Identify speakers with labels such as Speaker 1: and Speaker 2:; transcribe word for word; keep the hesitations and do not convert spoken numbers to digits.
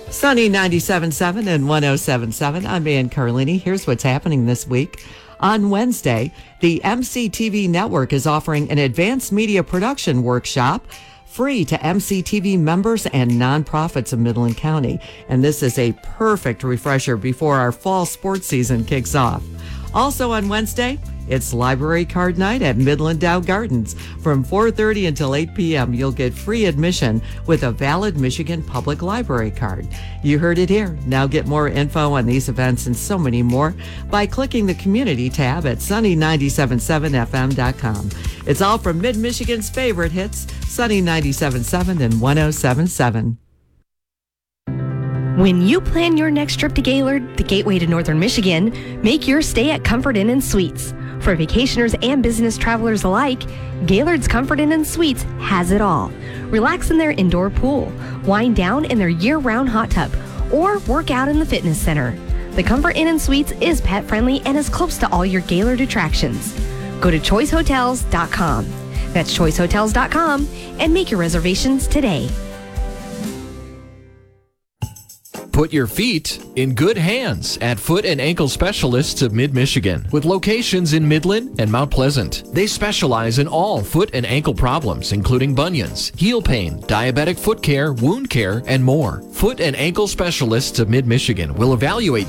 Speaker 1: Sunny ninety-seven point seven and one oh seven point seven. I'm Ann Carlini. Here's what's happening this week. On Wednesday, the M C T V Network is offering an advanced media production workshop free to M C T V members and nonprofits of Midland County. And this is a perfect refresher before our fall sports season kicks off. Also on Wednesday, it's Library Card Night at Midland Dow Gardens. From four thirty until eight p.m., you'll get free admission with a valid Michigan Public Library card. You heard it here. Now get more info on these events and so many more by clicking the Community tab at sunny nine seven seven f m dot com. It's all from Mid-Michigan's favorite hits, Sunny ninety-seven point seven and one oh seven point seven.
Speaker 2: When you plan your next trip to Gaylord, the gateway to northern Michigan, make your stay at Comfort Inn and Suites. For vacationers and business travelers alike, Gaylord's Comfort Inn and Suites has it all. Relax in their indoor pool, wind down in their year-round hot tub, or work out in the fitness center. The Comfort Inn and Suites is pet-friendly and is close to all your Gaylord attractions. Go to choice hotels dot com. That's choice hotels dot com and make your reservations today.
Speaker 3: Put your feet in good hands at Foot and Ankle Specialists of Mid-Michigan with locations in Midland and Mount Pleasant. They specialize in all foot and ankle problems, including bunions, heel pain, diabetic foot care, wound care, and more. Foot and Ankle Specialists of Mid-Michigan will evaluate